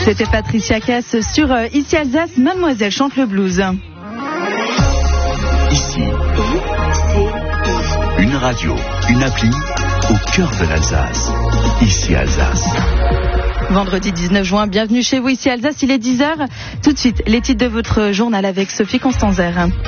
C'était Patricia Cass sur Ici Alsace, Mademoiselle chante le blues. Ici, une radio, une appli au cœur de l'Alsace. Ici Alsace. Vendredi 19 juin, bienvenue chez vous ici Alsace, il est 10h. Tout de suite, les titres de votre journal avec Sophie Constanzer.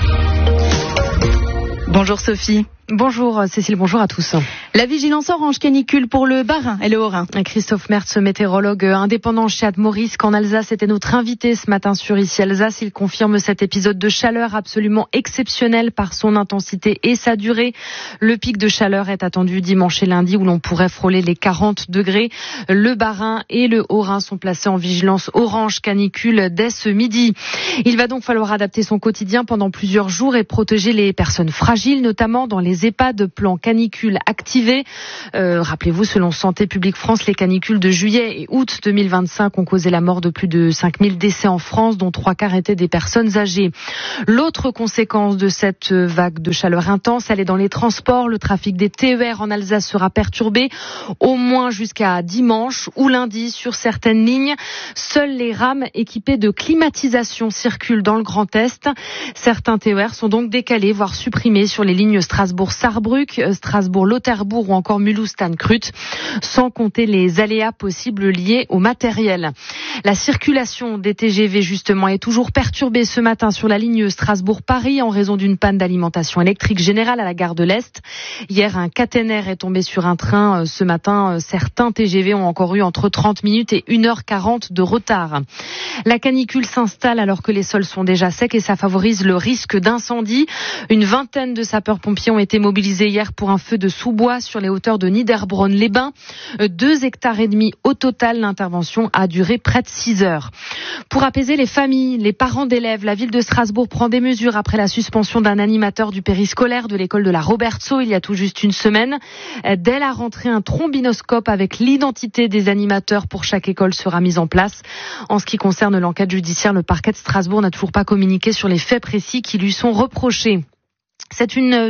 Bonjour Sophie. Bonjour Cécile, bonjour à tous. La vigilance orange canicule pour le Bas-Rhin et le Haut-Rhin. Christophe Mertz, météorologue indépendant chez Atmoris, qu'en Alsace était notre invité ce matin sur Ici Alsace. Il confirme cet épisode de chaleur absolument exceptionnel par son intensité et sa durée. Le pic de chaleur est attendu dimanche et lundi où l'on pourrait frôler les 40 degrés. Le Bas-Rhin et le Haut-Rhin sont placés en vigilance orange canicule dès ce midi. Il va donc falloir adapter son quotidien pendant plusieurs jours et protéger les personnes fragiles, notamment dans les EHPAD, plan canicule activé. Rappelez-vous, selon Santé publique France, les canicules de juillet et août 2025 ont causé la mort de plus de 5000 décès en France, dont 3/4 étaient des personnes âgées. L'autre conséquence de cette vague de chaleur intense, elle est dans les transports. Le trafic des TER en Alsace sera perturbé au moins jusqu'à dimanche ou lundi sur certaines lignes. Seuls les rames équipées de climatisation circulent dans le Grand Est. Certains TER sont donc décalés, voire supprimés sur les lignes Strasbourg-Sarrebruck, Strasbourg-Lauterbourg ou encore Mulhouse-Tannkrut, sans compter les aléas possibles liés au matériel. La circulation des TGV justement est toujours perturbée ce matin sur la ligne Strasbourg-Paris en raison d'une panne d'alimentation électrique générale à la gare de l'Est. Hier, un caténaire est tombé sur un train. Ce matin, certains TGV ont encore eu entre 30 minutes et 1h40 de retard. La canicule s'installe alors que les sols sont déjà secs et ça favorise le risque d'incendie. Une vingtaine de sapeurs-pompiers ont été mobilisés hier pour un feu de sous-bois sur les hauteurs de Niederbronn-les-Bains. 2,5 hectares au total. L'intervention a duré près de 6 heures. Pour apaiser les familles, les parents d'élèves, la ville de Strasbourg prend des mesures après la suspension d'un animateur du périscolaire de l'école de la Robertso il y a tout juste une semaine. Dès la rentrée, un trombinoscope avec l'identité des animateurs pour chaque école sera mis en place. En ce qui concerne l'enquête judiciaire, le parquet de Strasbourg n'a toujours pas communiqué sur les faits précis qui lui sont reprochés. C'est une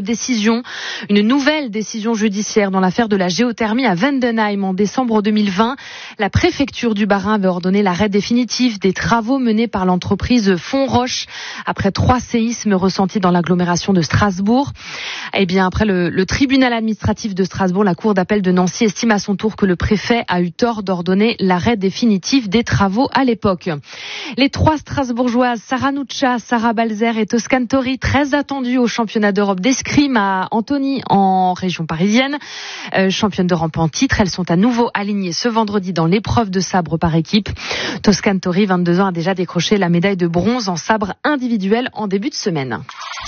nouvelle décision judiciaire dans l'affaire de la géothermie à Vendenheim en décembre 2020. La préfecture du Bas-Rhin avait ordonné l'arrêt définitif des travaux menés par l'entreprise Fonroche après 3 séismes ressentis dans l'agglomération de Strasbourg. Eh bien, après le tribunal administratif de Strasbourg, la cour d'appel de Nancy estime à son tour que le préfet a eu tort d'ordonner l'arrêt définitif des travaux à l'époque. Les 3 Strasbourgeoises, Sarah Nuccia, Sarah Balzer et Toscane Tori, très attendues au championnat d'Europe d'escrime à Antony en région parisienne. Championnes d'Europe en titre, elles sont à nouveau alignées ce vendredi dans l'épreuve de sabre par équipe. Toscane Tori, 22 ans, a déjà décroché la médaille de bronze en sabre individuel en début de semaine.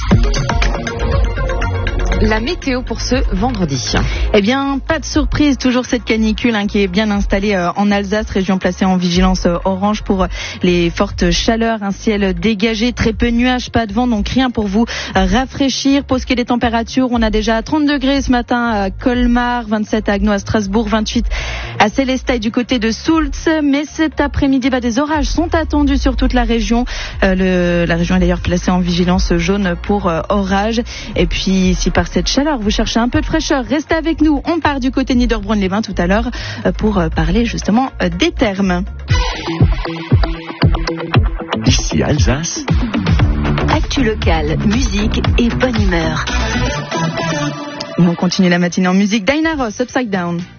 La météo pour ce vendredi. Eh bien, pas de surprise, toujours cette canicule qui est bien installée en Alsace, région placée en vigilance orange pour les fortes chaleurs, un ciel dégagé, très peu de nuages, pas de vent, donc rien pour vous rafraîchir. Pour ce qui est des températures, on a déjà 30 degrés ce matin à Colmar, 27 à Agno à Strasbourg, 28 à Sélestat du côté de Soultz, mais cet après-midi, des orages sont attendus sur toute la région. La région est d'ailleurs placée en vigilance jaune pour orage. Et puis, si par cette chaleur, vous cherchez un peu de fraîcheur, restez avec nous. On part du côté Niederbronn-les-Bains tout à l'heure pour parler justement des thermes. Ici Alsace. Actu locale, musique et bonne humeur. On continue la matinée en musique. Diana Ross, Upside Down.